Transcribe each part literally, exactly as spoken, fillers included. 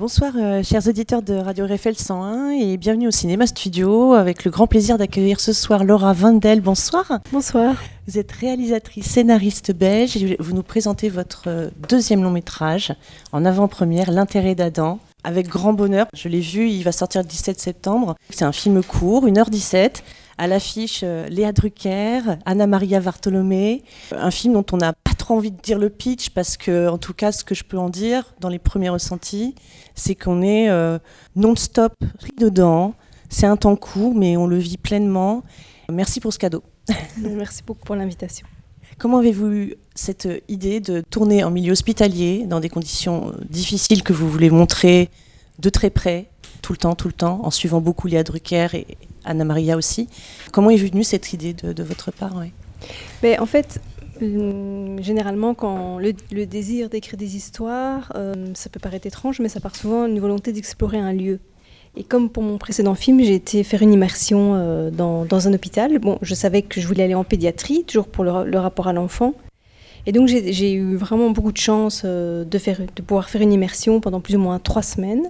Bonsoir euh, chers auditeurs de Radio R F L cent un et bienvenue au Cinéma Studio avec le grand plaisir d'accueillir ce soir Laura Wendel. Bonsoir. Bonsoir. Vous êtes réalisatrice, scénariste belge et vous nous présentez votre deuxième long métrage en avant-première, L'intérêt d'Adam. Avec grand bonheur, je l'ai vu, il va sortir le dix-sept septembre. C'est un film court, une heure dix-sept. À l'affiche, euh, Léa Drucker, Anna Maria Bartolomé. Un film dont on n'a pas trop envie de dire le pitch parce que, en tout cas, ce que je peux en dire dans les premiers ressentis, c'est qu'on est euh, non-stop pris dedans. C'est un temps court, mais on le vit pleinement. Merci pour ce cadeau. Merci beaucoup pour l'invitation. Comment avez-vous eu cette idée de tourner en milieu hospitalier, dans des conditions difficiles que vous voulez montrer de très près, tout le temps, tout le temps, en suivant beaucoup Léa Drucker et Anna Maria aussi. Comment est venue cette idée de, de votre part? Ouais. Mais en fait, euh, généralement, quand le, le désir d'écrire des histoires, euh, ça peut paraître étrange, mais ça part souvent d'une volonté d'explorer un lieu. Et comme pour mon précédent film, j'ai été faire une immersion euh, dans, dans un hôpital. Bon, je savais que je voulais aller en pédiatrie, toujours pour le, le rapport à l'enfant. Et donc j'ai, j'ai eu vraiment beaucoup de chance euh, de, faire, de pouvoir faire une immersion pendant plus ou moins trois semaines.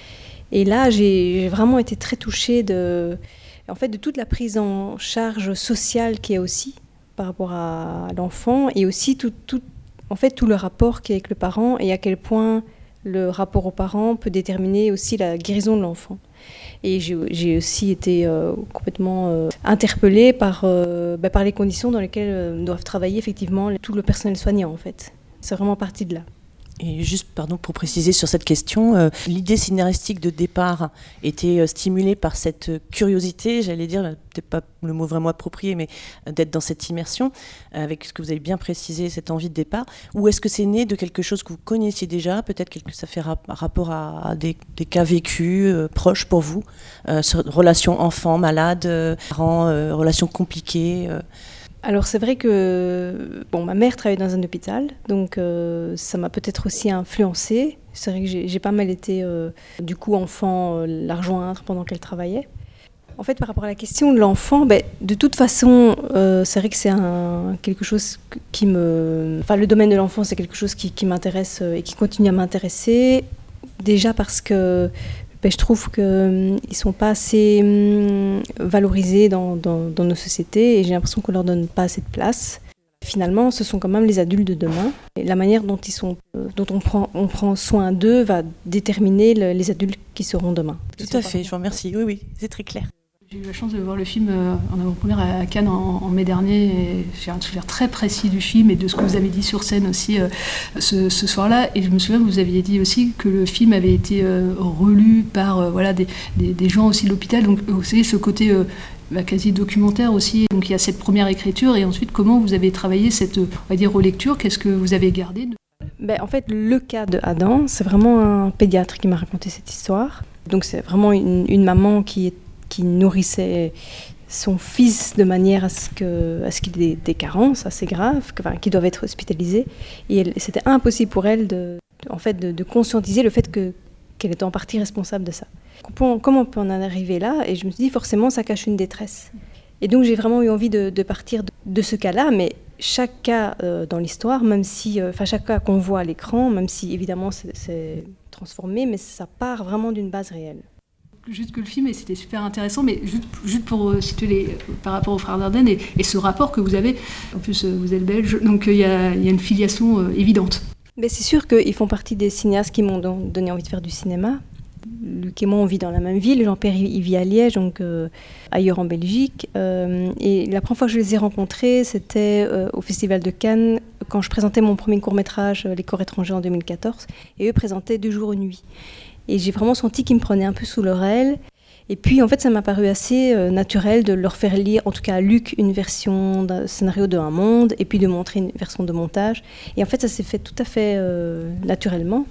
Et là, j'ai, j'ai vraiment été très touchée de, en fait, de toute la prise en charge sociale qu'il y a aussi par rapport à l'enfant et aussi tout, tout, en fait, tout le rapport qu'il y a avec le parent et à quel point le rapport aux parents peut déterminer aussi la guérison de l'enfant. Et j'ai, j'ai aussi été euh, complètement euh, interpellée par, euh, bah, par les conditions dans lesquelles euh, doivent travailler effectivement tout le personnel soignant en fait. C'est vraiment parti de là. Et juste, pardon, pour préciser sur cette question, euh, l'idée scénaristique de départ était euh, stimulée par cette curiosité, j'allais dire, peut-être pas le mot vraiment approprié, mais euh, d'être dans cette immersion, euh, avec ce que vous avez bien précisé, cette envie de départ, ou est-ce que c'est né de quelque chose que vous connaissiez déjà, peut-être que ça fait rap- rapport à, à des, des cas vécus, euh, proches pour vous, euh, sur relations enfants-malades, euh, parents, euh, relations compliquées euh. Alors c'est vrai que bon, ma mère travaillait dans un hôpital, donc euh, ça m'a peut-être aussi influencée. C'est vrai que j'ai, j'ai pas mal été, euh, du coup, enfant, euh, la rejoindre pendant qu'elle travaillait. En fait, par rapport à la question de l'enfant, ben, de toute façon, euh, c'est vrai que c'est un, quelque chose qui me... Enfin, le domaine de l'enfant, c'est quelque chose qui, qui m'intéresse et qui continue à m'intéresser. Déjà parce que ben, je trouve qu'ils ne sont pas assez hum, valorisés dans, dans, dans nos sociétés et j'ai l'impression qu'on ne leur donne pas assez de place. Finalement, ce sont quand même les adultes de demain. Et la manière dont, ils sont, dont on, prend, on prend soin d'eux va déterminer le, les adultes qui seront demain. Tout à fait, je vous remercie. Oui, oui, c'est très clair. J'ai eu la chance de voir le film en avant-première à Cannes en, en mai dernier et j'ai un souvenir très précis du film et de ce que vous avez dit sur scène aussi euh, ce, ce soir-là. Et je me souviens que vous aviez dit aussi que le film avait été euh, relu par euh, voilà, des, des, des gens aussi de l'hôpital. Donc vous savez, ce côté euh, bah, quasi documentaire aussi. Donc il y a cette première écriture et ensuite comment vous avez travaillé cette on va dire, relecture? Qu'est-ce que vous avez gardé de... ben, En fait, le cas de Adam, c'est vraiment un pédiatre qui m'a raconté cette histoire. Donc c'est vraiment une, une maman qui est qui nourrissait son fils de manière à ce, que, à ce qu'il ait des carences assez graves, que, enfin, qui doivent être hospitalisés. Et elle, c'était impossible pour elle de, en fait, de, de conscientiser le fait que, qu'elle était en partie responsable de ça. Comment on peut en arriver là? Et je me suis dit, forcément, ça cache une détresse. Et donc, j'ai vraiment eu envie de, de partir de, de ce cas-là, mais chaque cas euh, dans l'histoire, même si, enfin, euh, chaque cas qu'on voit à l'écran, même si, évidemment, c'est, c'est transformé, mais ça part vraiment d'une base réelle. Juste que le film, et c'était super intéressant, mais juste, juste pour euh, situer les, par rapport aux frères Dardenne et, et ce rapport que vous avez, en plus euh, vous êtes belge, donc il euh, y, a, y a une filiation euh, évidente. Mais c'est sûr qu'ils font partie des cinéastes qui m'ont don, donné envie de faire du cinéma. Luc et moi, on vit dans la même ville, Jean-Pierre il vit à Liège, donc euh, ailleurs en Belgique. Euh, et la première fois que je les ai rencontrés, c'était euh, au Festival de Cannes, quand je présentais mon premier court-métrage, Les corps étrangers, en deux mille quatorze, et eux présentaient Deux jours, une nuit. Et j'ai vraiment senti qu'ils me prenaient un peu sous leur aile. Et puis, en fait, ça m'a paru assez euh, naturel de leur faire lire, en tout cas à Luc, une version d'un scénario de Un monde, et puis de montrer une version de montage. Et en fait, ça s'est fait tout à fait euh, naturellement.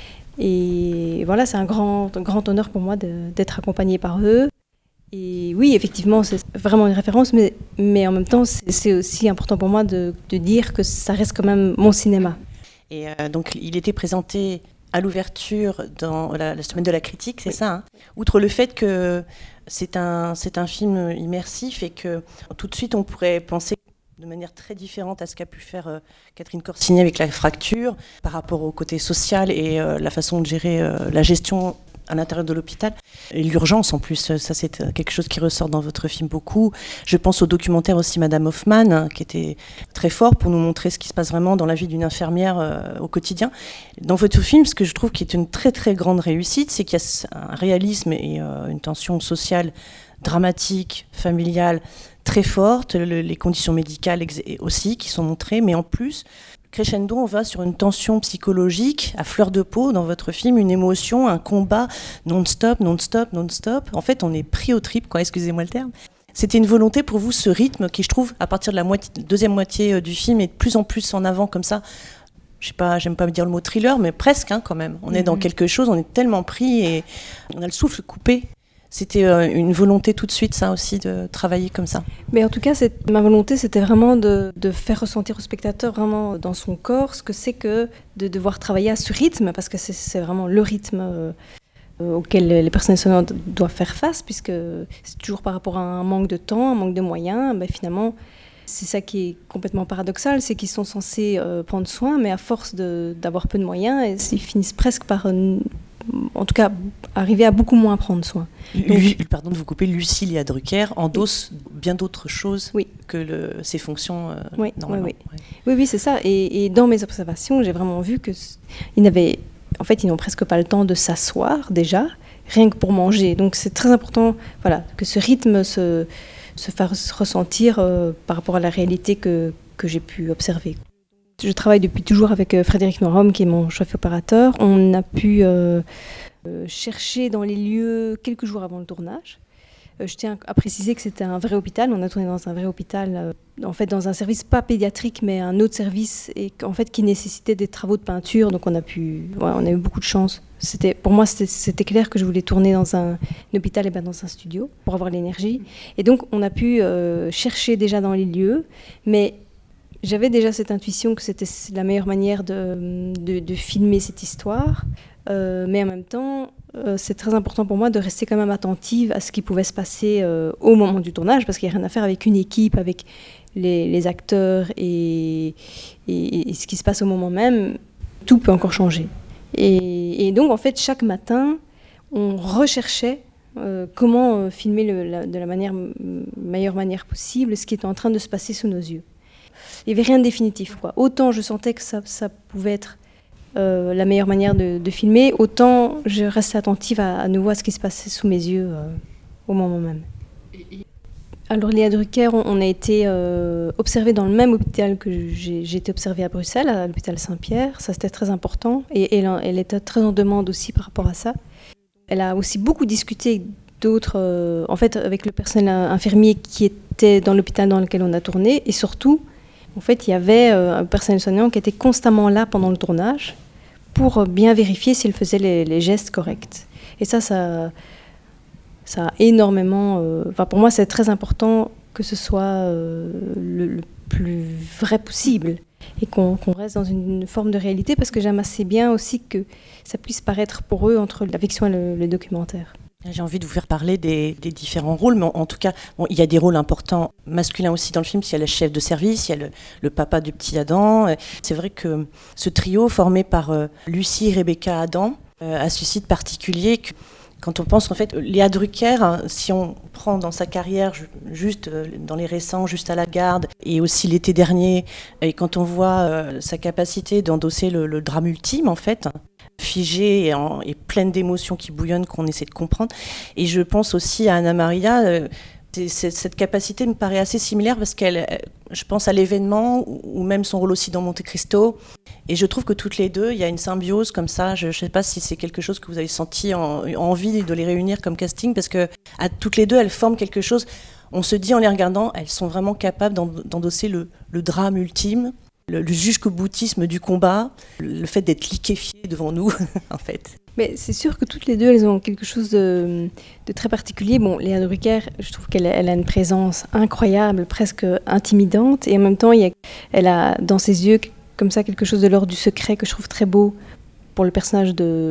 Et voilà, c'est un grand, grand honneur pour moi de, d'être accompagnée par eux. Et oui, effectivement, c'est vraiment une référence, mais, mais en même temps, c'est, c'est aussi important pour moi de, de dire que ça reste quand même mon cinéma. Et euh, donc, il était présenté à l'ouverture dans la, la semaine de la critique, c'est oui. ça hein. Outre le fait que c'est un, c'est un film immersif et que tout de suite on pourrait penser de manière très différente à ce qu'a pu faire euh, Catherine Corsini avec La Fracture, par rapport au côté social et euh, la façon de gérer euh, la gestion à l'intérieur de l'hôpital. Et l'urgence en plus, ça c'est quelque chose qui ressort dans votre film beaucoup. Je pense au documentaire aussi Madame Hoffman, hein, qui était très fort pour nous montrer ce qui se passe vraiment dans la vie d'une infirmière euh, au quotidien. Dans votre film, ce que je trouve qui est une très très grande réussite, c'est qu'il y a un réalisme et euh, une tension sociale dramatique, familiale, très forte, le, les conditions médicales aussi qui sont montrées, mais en plus, crescendo, on va sur une tension psychologique à fleur de peau dans votre film, une émotion, un combat non-stop, non-stop, non-stop. En fait, on est pris au trip, quoi, excusez-moi le terme. C'était une volonté pour vous, ce rythme qui, je trouve, à partir de la moitié, deuxième moitié du film, est de plus en plus en avant comme ça. Je sais pas, j'aime pas me dire le mot thriller, mais presque hein, quand même. On mm-hmm. est dans quelque chose, on est tellement pris et on a le souffle coupé. C'était euh, une volonté tout de suite, ça aussi, de travailler comme ça. Mais en tout cas, c'est, ma volonté, c'était vraiment de, de faire ressentir au spectateur, vraiment dans son corps, ce que c'est que de devoir travailler à ce rythme, parce que c'est, c'est vraiment le rythme euh, auquel les personnes soignantes doivent faire face, puisque c'est toujours par rapport à un manque de temps, un manque de moyens. Ben, finalement, c'est ça qui est complètement paradoxal, c'est qu'ils sont censés euh, prendre soin, mais à force de, d'avoir peu de moyens, ils finissent presque par... Euh, en tout cas, arriver à beaucoup moins prendre soin. Donc, Lui, pardon de vous couper, Lucilia Drucker endosse oui. bien d'autres choses oui. que le, ses fonctions euh, oui, normalement. Oui, oui. oui, oui, c'est ça. Et, et dans mes observations, j'ai vraiment vu qu'ils n'avaient, en fait, ils n'ont presque pas le temps de s'asseoir déjà, rien que pour manger. Donc c'est très important, voilà, que ce rythme se, se fasse ressentir euh, par rapport à la réalité que, que j'ai pu observer. Je travaille depuis toujours avec Frédéric Noirhomme, qui est mon chef opérateur. On a pu euh, euh, chercher dans les lieux quelques jours avant le tournage. Euh, je tiens à préciser que c'était un vrai hôpital. On a tourné dans un vrai hôpital, euh, en fait dans un service pas pédiatrique, mais un autre service, et en fait qui nécessitait des travaux de peinture. Donc on a pu, ouais, on a eu beaucoup de chance. C'était, pour moi, c'était, c'était clair que je voulais tourner dans un, un hôpital et pas dans un studio pour avoir l'énergie. Et donc on a pu euh, chercher déjà dans les lieux, mais j'avais déjà cette intuition que c'était la meilleure manière de, de, de filmer cette histoire, euh, mais en même temps, euh, c'est très important pour moi de rester quand même attentive à ce qui pouvait se passer euh, au moment du tournage, parce qu'il n'y a rien à faire avec une équipe, avec les, les acteurs et, et, et ce qui se passe au moment même. Tout peut encore changer. Et, et donc, en fait, chaque matin, on recherchait euh, comment euh, filmer le, la, de la manière, meilleure manière possible ce qui était en train de se passer sous nos yeux. Il n'y avait rien de définitif, quoi. Autant je sentais que ça, ça pouvait être euh, la meilleure manière de, de filmer, autant je restais attentive à, à nouveau à ce qui se passait sous mes yeux euh, au moment même. Alors Léa Drucker, on, on a été euh, observée dans le même hôpital que j'ai, j'ai été observée à Bruxelles, à l'hôpital Saint-Pierre. Ça, c'était très important. Et, et elle, elle était très en demande aussi par rapport à ça. Elle a aussi beaucoup discuté avec d'autres, euh, en fait, avec le personnel infirmier qui était dans l'hôpital dans lequel on a tourné, et surtout... En fait, il y avait euh, un personnel soignant qui était constamment là pendant le tournage pour bien vérifier s'il faisait les, les gestes corrects. Et ça, ça, ça a énormément... Euh, enfin, pour moi, c'est très important que ce soit euh, le, le plus vrai possible et qu'on, qu'on reste dans une, une forme de réalité, parce que j'aime assez bien aussi que ça puisse paraître pour eux entre la fiction et le, le documentaire. J'ai envie de vous faire parler des, des différents rôles, mais en, en tout cas, bon, il y a des rôles importants masculins aussi dans le film. Il y a le chef de service, il y a le, le papa du petit Adam. C'est vrai que ce trio formé par euh, Lucie et Rebecca Adam euh, a ce site particulier que, quand on pense en fait, Léa Drucker, hein, si on prend dans sa carrière juste euh, dans les récents, juste à la garde, et aussi l'été dernier, et quand on voit euh, sa capacité d'endosser le, le drame ultime en fait, figée et, en, et pleine d'émotions qui bouillonnent, qu'on essaie de comprendre. Et je pense aussi à Anna Maria, euh, c'est, c'est, cette capacité me paraît assez similaire, parce qu'elle, je pense à l'événement, ou, ou même son rôle aussi dans Monte Cristo, et je trouve que toutes les deux, il y a une symbiose comme ça. Je ne sais pas si c'est quelque chose que vous avez senti en, envie de les réunir comme casting, parce que à toutes les deux, elles forment quelque chose. On se dit en les regardant, elles sont vraiment capables d'endosser le, le drame ultime, le, le jusqu'au-boutisme du combat, le fait d'être liquéfié devant nous, en fait. Mais c'est sûr que toutes les deux, elles ont quelque chose de, de très particulier. Bon, Léa Drucker, je trouve qu'elle elle a une présence incroyable, presque intimidante, et en même temps, il y a, elle a dans ses yeux comme ça quelque chose de l'ordre du secret que je trouve très beau pour le personnage de,